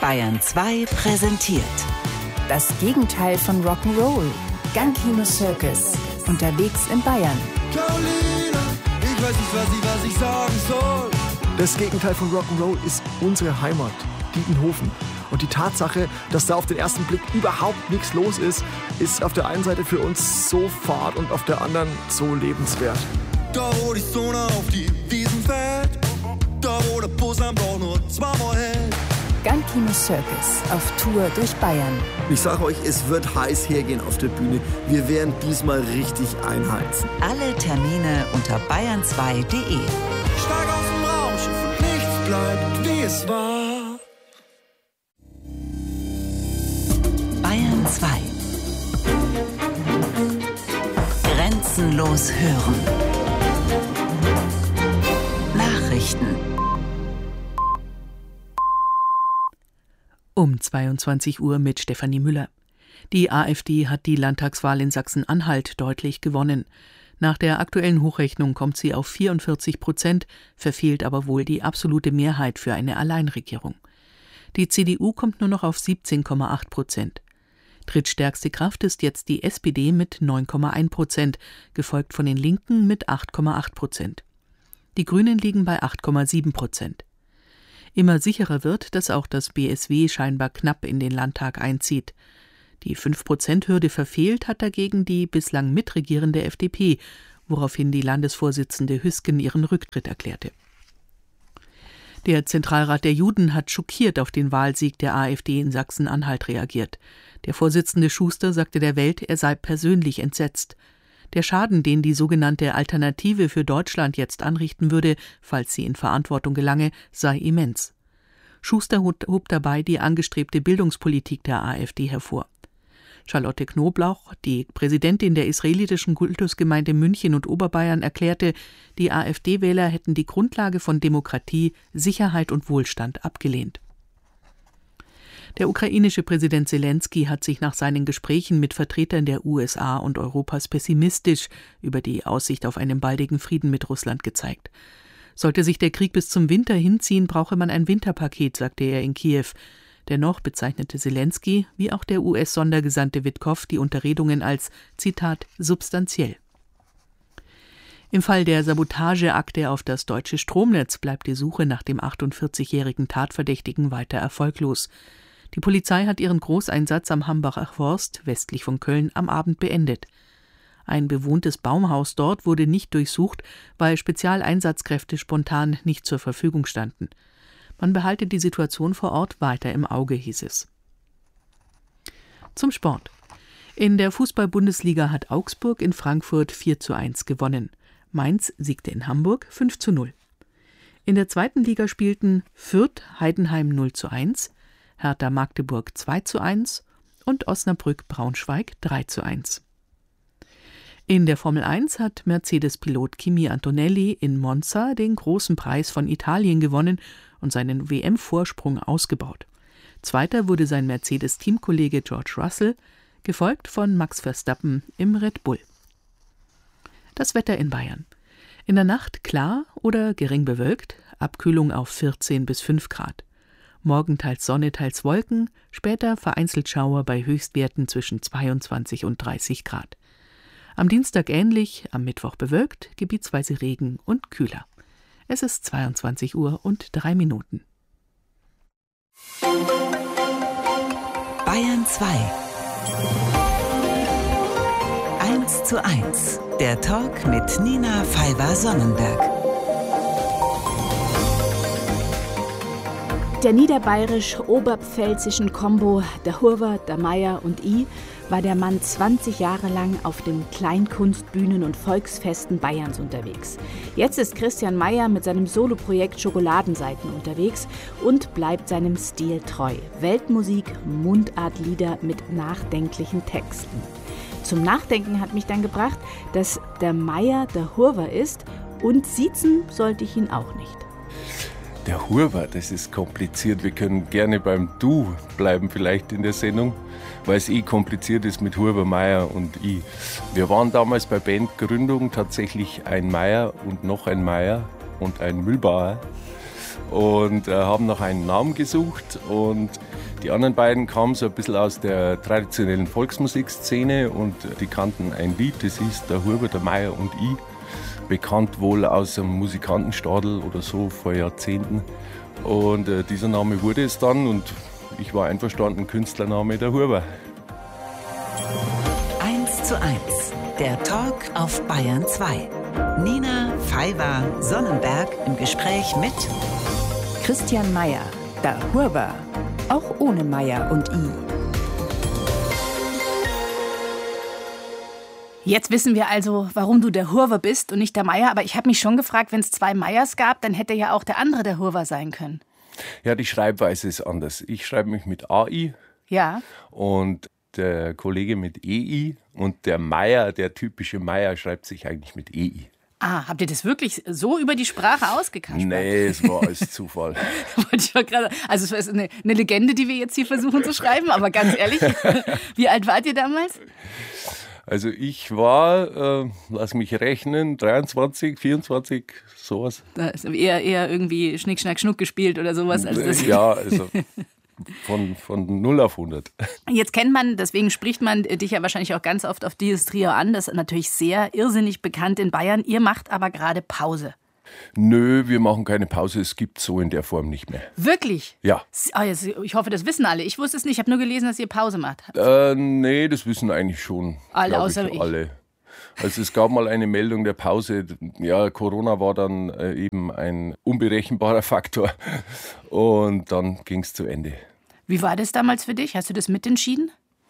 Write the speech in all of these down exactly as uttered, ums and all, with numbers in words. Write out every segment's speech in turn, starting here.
Bayern zwei präsentiert das Gegenteil von Rock'n'Roll. Gankino Circus. Unterwegs in Bayern. Caroline, ich weiß nicht, was ich, was ich sagen soll. Das Gegenteil von Rock'n'Roll ist unsere Heimat, Dietenhofen. Und die Tatsache, dass da auf den ersten Blick überhaupt nichts los ist, ist auf der einen Seite für uns so fad und auf der anderen so lebenswert. Da wo die Sonne auf die Wiesen fällt, da wo der Bus am Bauch nur zweimal hält. Gankino Circus auf Tour durch Bayern. Ich sage euch, es wird heiß hergehen auf der Bühne. Wir werden diesmal richtig einheizen. Alle Termine unter bayern zwei punkt de. Steig aus dem Raumschiff und nichts bleibt, wie es war. Bayern zwei. Grenzenlos hören. Nachrichten. Um zweiundzwanzig Uhr mit Stefanie Müller. Die AfD hat die Landtagswahl in Sachsen-Anhalt deutlich gewonnen. Nach der aktuellen Hochrechnung kommt sie auf vierundvierzig Prozent, verfehlt aber wohl die absolute Mehrheit für eine Alleinregierung. Die C D U kommt nur noch auf siebzehn Komma acht Prozent. Drittstärkste Kraft ist jetzt die S P D mit neun Komma eins Prozent, gefolgt von den Linken mit acht Komma acht Prozent. Die Grünen liegen bei acht Komma sieben Prozent. Immer sicherer wird, dass auch das B S W scheinbar knapp in den Landtag einzieht. Die fünf Prozent Hürde verfehlt hat dagegen die bislang mitregierende F D P, woraufhin die Landesvorsitzende Hüsken ihren Rücktritt erklärte. Der Zentralrat der Juden hat schockiert auf den Wahlsieg der AfD in Sachsen-Anhalt reagiert. Der Vorsitzende Schuster sagte der Welt, er sei persönlich entsetzt. Der Schaden, den die sogenannte Alternative für Deutschland jetzt anrichten würde, falls sie in Verantwortung gelange, sei immens. Schuster hob dabei die angestrebte Bildungspolitik der AfD hervor. Charlotte Knoblauch, die Präsidentin der israelitischen Kultusgemeinde München und Oberbayern, erklärte, die AfD-Wähler hätten die Grundlage von Demokratie, Sicherheit und Wohlstand abgelehnt. Der ukrainische Präsident Selensky hat sich nach seinen Gesprächen mit Vertretern der U S A und Europas pessimistisch über die Aussicht auf einen baldigen Frieden mit Russland gezeigt. Sollte sich der Krieg bis zum Winter hinziehen, brauche man ein Winterpaket, sagte er in Kiew. Dennoch bezeichnete Selensky, wie auch der U S-Sondergesandte Witkow, die Unterredungen als, Zitat, substanziell. Im Fall der Sabotageakte auf das deutsche Stromnetz bleibt die Suche nach dem achtundvierzigjährigen Tatverdächtigen weiter erfolglos. Die Polizei hat ihren Großeinsatz am Hambacher Forst, westlich von Köln, am Abend beendet. Ein bewohntes Baumhaus dort wurde nicht durchsucht, weil Spezialeinsatzkräfte spontan nicht zur Verfügung standen. Man behalte die Situation vor Ort weiter im Auge, hieß es. Zum Sport. In der Fußball-Bundesliga hat Augsburg in Frankfurt vier zu eins gewonnen. Mainz siegte in Hamburg fünf zu null. In der zweiten Liga spielten Fürth Heidenheim null zu eins, Hertha Magdeburg zwei zu eins und Osnabrück Braunschweig drei zu eins. In der Formel eins hat Mercedes-Pilot Kimi Antonelli in Monza den großen Preis von Italien gewonnen und seinen W M-Vorsprung ausgebaut. Zweiter wurde sein Mercedes-Teamkollege George Russell, gefolgt von Max Verstappen im Red Bull. Das Wetter in Bayern. In der Nacht klar oder gering bewölkt, Abkühlung auf vierzehn bis fünf Grad. Morgen teils Sonne, teils Wolken, später vereinzelt Schauer bei Höchstwerten zwischen zweiundzwanzig und dreißig Grad. Am Dienstag ähnlich, am Mittwoch bewölkt, gebietsweise Regen und kühler. Es ist zweiundzwanzig Uhr und drei Minuten. Bayern zwei. eins zu eins. Der Talk mit Nina Pfeiffer-Sonnenberg. Der niederbayerisch-oberpfälzischen Kombo der Hurwer, der Meier und I war der Mann zwanzig Jahre lang auf den Kleinkunstbühnen und Volksfesten Bayerns unterwegs. Jetzt ist Christian Meier mit seinem Soloprojekt Schokoladenseiten unterwegs und bleibt seinem Stil treu. Weltmusik, Mundartlieder mit nachdenklichen Texten. Zum Nachdenken hat mich dann gebracht, dass der Meier der Hurwer ist und siezen sollte ich ihn auch nicht. Der Hurwer, das ist kompliziert. Wir können gerne beim Du bleiben vielleicht in der Sendung, weil es eh kompliziert ist mit Hurwer, Meier und ich. Wir waren damals bei Bandgründung tatsächlich ein Meier und noch ein Meier und ein Mühlbauer. und äh, haben nach einem Namen gesucht. Und die anderen beiden kamen so ein bisschen aus der traditionellen Volksmusikszene und die kannten ein Lied, das hieß Der Huber, der Meier und ich. Bekannt wohl aus einem Musikantenstadel oder so vor Jahrzehnten. Und äh, dieser Name wurde es dann und ich war einverstanden, Künstlername der Huber. eins zu eins, der Talk auf Bayern zwei. Nina Feiwa-Sonnenberg im Gespräch mit Christian Meyer, der Huber, auch ohne Meyer und I. Jetzt wissen wir also, warum du der Hurwer bist und nicht der Meier. Aber ich habe mich schon gefragt, wenn es zwei Meiers gab, dann hätte ja auch der andere der Hurwer sein können. Ja, die Schreibweise ist anders. Ich schreibe mich mit A I Ja. und der Kollege mit E I und der Meier, der typische Meier, schreibt sich eigentlich mit E I. Ah, habt ihr das wirklich so über die Sprache ausgekaspert? Nee, es war alles Zufall. Ich war grade, also es ist eine, eine Legende, die wir jetzt hier versuchen zu schreiben, aber ganz ehrlich, wie alt wart ihr damals? Also ich war, äh, lass mich rechnen, dreiundzwanzig, vierundzwanzig, sowas. Da ist eher, eher irgendwie Schnick, Schnack, Schnuck gespielt oder sowas. Also das ja, also von, von null auf hundert. Jetzt kennt man, deswegen spricht man dich ja wahrscheinlich auch ganz oft auf dieses Trio an. Das ist natürlich sehr irrsinnig bekannt in Bayern. Ihr macht aber gerade Pause. Nö, wir machen keine Pause. Es gibt so in der Form nicht mehr. Wirklich? Ja. Ah, jetzt, ich hoffe, das wissen alle. Ich wusste es nicht. Ich habe nur gelesen, dass ihr Pause macht. Äh, nee, das wissen eigentlich schon. Alle außer ich, ich. Alle. Also es gab mal eine Meldung der Pause. Ja, Corona war dann äh, eben ein unberechenbarer Faktor. Und dann ging es zu Ende. Wie war das damals für dich? Hast du das mitentschieden?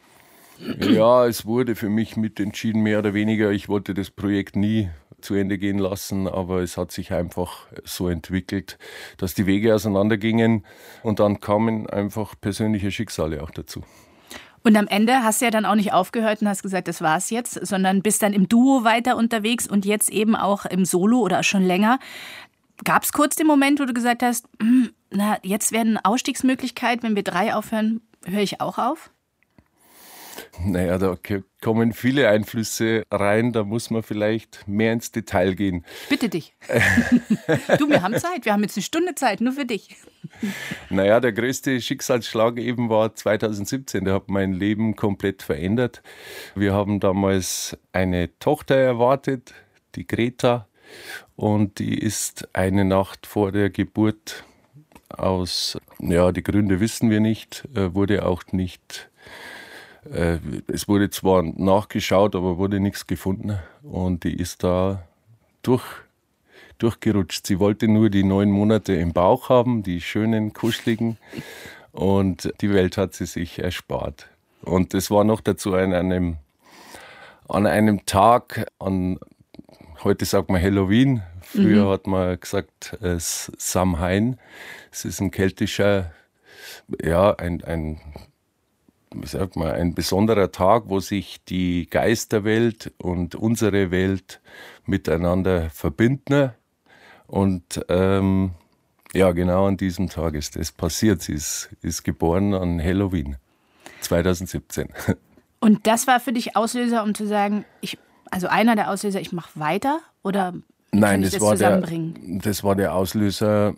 Ja, es wurde für mich mitentschieden, mehr oder weniger. Ich wollte das Projekt nie zu Ende gehen lassen, aber es hat sich einfach so entwickelt, dass die Wege auseinandergingen und dann kamen einfach persönliche Schicksale auch dazu. Und am Ende hast du ja dann auch nicht aufgehört und hast gesagt, das war's jetzt, sondern bist dann im Duo weiter unterwegs und jetzt eben auch im Solo oder schon länger. Gab es kurz den Moment, wo du gesagt hast, na, jetzt wäre eine Ausstiegsmöglichkeit, wenn wir drei aufhören, höre ich auch auf? Naja, da kommen viele Einflüsse rein, da muss man vielleicht mehr ins Detail gehen. Bitte dich. Du, wir haben Zeit, wir haben jetzt eine Stunde Zeit, nur für dich. Naja, der größte Schicksalsschlag eben war zweitausendsiebzehn, der hat mein Leben komplett verändert. Wir haben damals eine Tochter erwartet, die Greta, und die ist eine Nacht vor der Geburt aus, ja, die Gründe wissen wir nicht, wurde auch nicht... Es wurde zwar nachgeschaut, aber wurde nichts gefunden und die ist da durch, durchgerutscht. Sie wollte nur die neun Monate im Bauch haben, die schönen, kuscheligen, und die Welt hat sie sich erspart. Und das war noch dazu an einem, an einem Tag, an, heute sagt man Halloween, früher mhm. hat man gesagt äh, Samhain. Es ist ein keltischer, ja, ein, ein wie sagt man, ein besonderer Tag, wo sich die Geisterwelt und unsere Welt miteinander verbinden. Und ähm, ja, genau an diesem Tag ist das passiert. Sie ist, ist geboren an Halloween zweitausendsiebzehn. Und das war für dich Auslöser, um zu sagen, ich, also einer der Auslöser, ich mache weiter? Oder Nein, das, das, das war der, zusammenbringen? das war der Auslöser,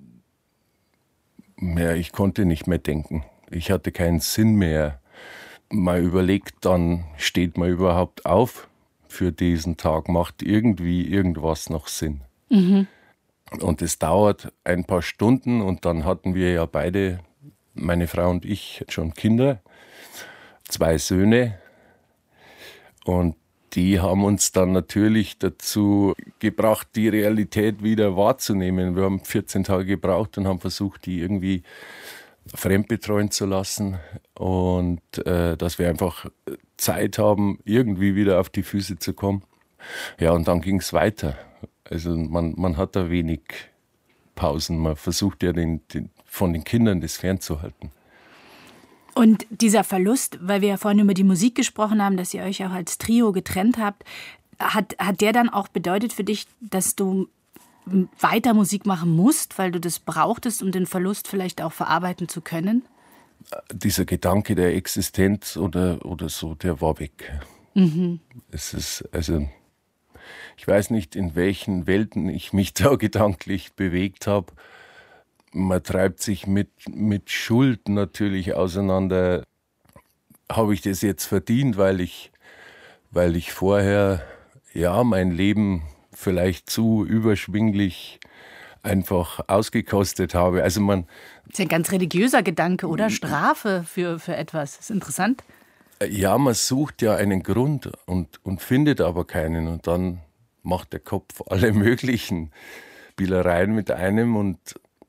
ja, ich konnte nicht mehr denken. Ich hatte keinen Sinn mehr. Man überlegt dann, steht man überhaupt auf für diesen Tag? Macht irgendwie irgendwas noch Sinn? Mhm. Und es dauert ein paar Stunden und dann hatten wir ja beide, meine Frau und ich, schon Kinder, zwei Söhne. Und die haben uns dann natürlich dazu gebracht, die Realität wieder wahrzunehmen. Wir haben vierzehn Tage gebraucht und haben versucht, die irgendwie fremdbetreuen zu lassen und äh, dass wir einfach Zeit haben, irgendwie wieder auf die Füße zu kommen. Ja, und dann ging es weiter. Also man, man hat da wenig Pausen. Man versucht ja den, den, von den Kindern das fernzuhalten. Und dieser Verlust, weil wir ja vorhin über die Musik gesprochen haben, dass ihr euch auch als Trio getrennt habt, hat, hat der dann auch bedeutet für dich, dass du weiter Musik machen musst, weil du das brauchtest, um den Verlust vielleicht auch verarbeiten zu können? Dieser Gedanke der Existenz oder, oder so, der war weg. Mhm. Es ist, also, ich weiß nicht, in welchen Welten ich mich da gedanklich bewegt habe. man treibt sich mit, mit Schuld natürlich auseinander. Habe ich das jetzt verdient, weil ich, weil ich vorher ja mein Leben vielleicht zu überschwinglich einfach ausgekostet habe. Also man, das ist ein ganz religiöser Gedanke, oder? Strafe für, für etwas. Das ist interessant. Ja, man sucht ja einen Grund und, und findet aber keinen. Und dann macht der Kopf alle möglichen Spielereien mit einem. Und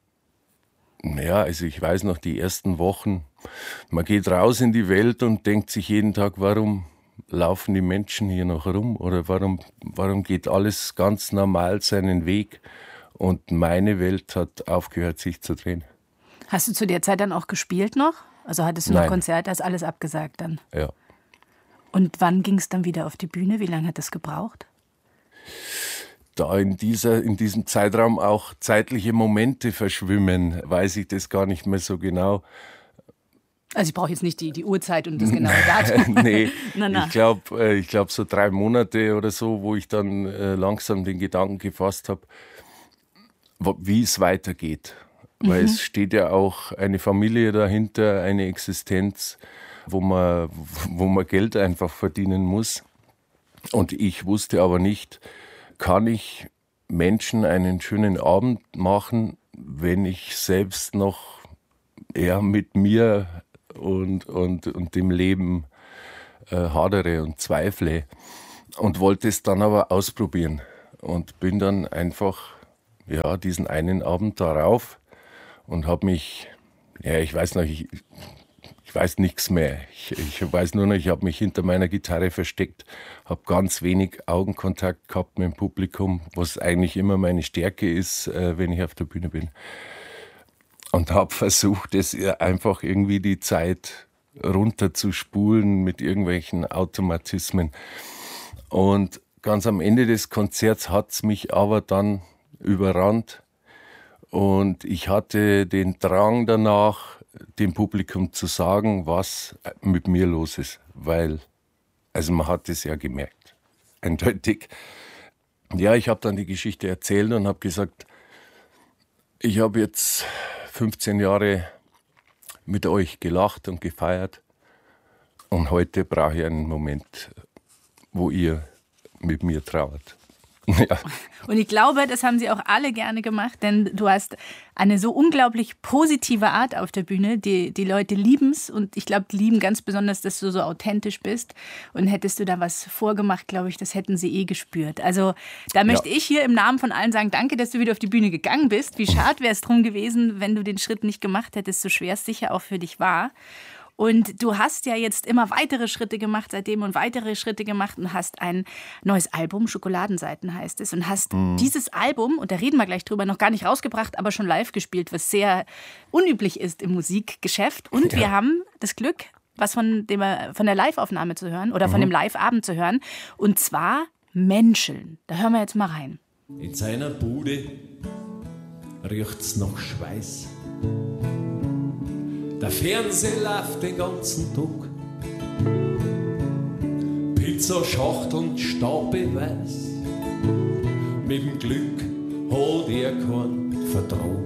ja, also ich weiß noch, die ersten Wochen, man geht raus in die Welt und denkt sich jeden Tag, warum laufen die Menschen hier noch rum? Oder warum, warum geht alles ganz normal seinen Weg? Und meine Welt hat aufgehört, sich zu drehen. Hast du zu der Zeit dann auch gespielt noch? Also hattest du Nein. noch Konzerte, hast alles abgesagt dann? Ja. Und wann ging es dann wieder auf die Bühne? Wie lange hat das gebraucht? Da in, dieser, in diesem Zeitraum auch zeitliche Momente verschwimmen, weiß ich das gar nicht mehr so genau. Also ich brauche jetzt nicht die, die Uhrzeit und das genaue Datum. Nee, na, na. ich glaube ich glaub so drei Monate oder so, wo ich dann äh, langsam den Gedanken gefasst habe, wie es weitergeht. Mhm. Weil es steht ja auch eine Familie dahinter, eine Existenz, wo man, wo man Geld einfach verdienen muss. Und ich wusste aber nicht, kann ich Menschen einen schönen Abend machen, wenn ich selbst noch eher mit mir und, und, und dem Leben äh, hadere und zweifle. Und wollte es dann aber ausprobieren. Und bin dann einfach ja, diesen einen Abend darauf und habe mich, ja, ich weiß noch, ich, ich weiß nichts mehr. Ich, ich weiß nur noch, ich habe mich hinter meiner Gitarre versteckt, habe ganz wenig Augenkontakt gehabt mit dem Publikum, was eigentlich immer meine Stärke ist, äh, wenn ich auf der Bühne bin. Und habe versucht, es einfach irgendwie die Zeit runterzuspulen mit irgendwelchen Automatismen. Und ganz am Ende des Konzerts hat es mich aber dann überrannt und ich hatte den Drang danach, dem Publikum zu sagen, was mit mir los ist, weil, also man hat es ja gemerkt, eindeutig. Ja, ich habe dann die Geschichte erzählt und habe gesagt, ich habe jetzt fünfzehn Jahre mit euch gelacht und gefeiert und heute brauche ich einen Moment, wo ihr mit mir trauert. Ja. Und ich glaube, das haben sie auch alle gerne gemacht, denn du hast eine so unglaublich positive Art auf der Bühne. Die, die Leute lieben es und ich glaube, die lieben ganz besonders, dass du so authentisch bist. Und hättest du da was vorgemacht, glaube ich, das hätten sie eh gespürt. Also da möchte ja. ich hier im Namen von allen sagen, danke, dass du wieder auf die Bühne gegangen bist. Wie schade wäre es drum gewesen, wenn du den Schritt nicht gemacht hättest, so schwer es sicher auch für dich war. Und du hast ja jetzt immer weitere Schritte gemacht seitdem und weitere Schritte gemacht und hast ein neues Album, Schokoladenseiten heißt es, und hast mhm. dieses Album, und da reden wir gleich drüber, noch gar nicht rausgebracht, aber schon live gespielt, was sehr unüblich ist im Musikgeschäft. Und ja. wir haben das Glück, was von, dem, von der Live-Aufnahme zu hören oder mhm. von dem Live-Abend zu hören, und zwar Menscheln. Da hören wir jetzt mal rein. In seiner Bude riecht's nach Schweiß. Der Fernseher läuft den ganzen Tag. Pizzaschachteln stapelweise. Mit dem Glück hat er keinen Vertrag.